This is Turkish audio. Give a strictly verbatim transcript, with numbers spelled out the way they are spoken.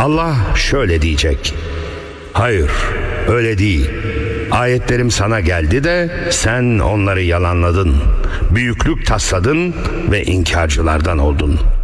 Allah şöyle diyecek: hayır, öyle değil. Ayetlerim sana geldi de sen onları yalanladın. Büyüklük tasladın ve inkarcılardan oldun.